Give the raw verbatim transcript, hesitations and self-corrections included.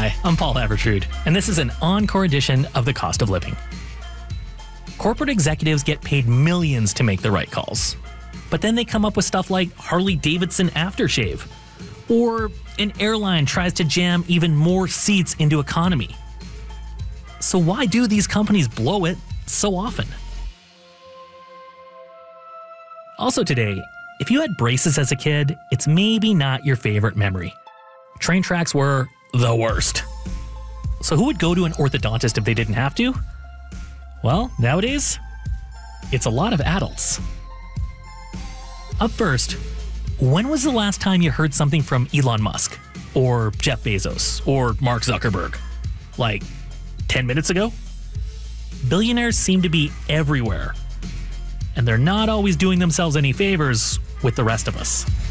Hi, I'm Paul Havertrude, and this is an encore edition of The Cost of Living. Corporate executives get paid millions to make the right calls, but then they come up with stuff like Harley-Davidson aftershave, or an airline tries to jam even more seats into economy. So why do these companies blow it so often? Also today, if you had braces as a kid, it's maybe not your favorite memory. Train tracks were the worst. So who would go to an orthodontist if they didn't have to? Well, nowadays, it's a lot of adults. Up first, when was the last time you heard something from Elon Musk, or Jeff Bezos, or Mark Zuckerberg? Like, ten minutes ago? Billionaires seem to be everywhere, and they're not always doing themselves any favors with the rest of us.